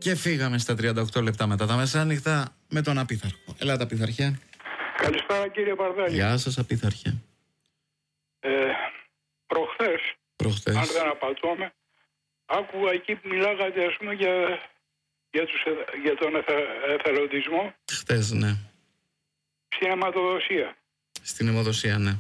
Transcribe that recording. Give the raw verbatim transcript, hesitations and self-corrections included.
Και φύγαμε στα τριάντα οκτώ λεπτά μετά τα μεσάνυχτα με τον Απίθαρχο. Ελάτε, Απίθαρχε. Καλησπέρα, κύριε Παρδάλη. Γεια σας, Απίθαρχε. Ε, προχθές, Προχθές. αν δεν απατώμε, άκουγα εκεί που μιλάγατε, ας πούμε, για, για, τους, για τον εθε, εθελοντισμό. Χτες, ναι. Στην αιματοδοσία. Στην αιμοδοσία, ναι.